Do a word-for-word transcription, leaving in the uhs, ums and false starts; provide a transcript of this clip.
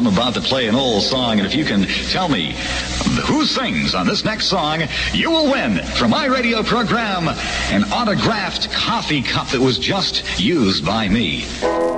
I'm about to play an old song, and if you can tell me who sings on this next song, you will win from my radio program an autographed coffee cup that was just used by me.